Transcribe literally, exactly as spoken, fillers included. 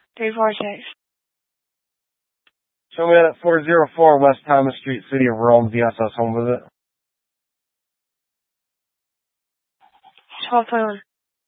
three four six. Show me that at four oh four West Thomas Street, City of Rome, V S S home visit. twelve twenty-one.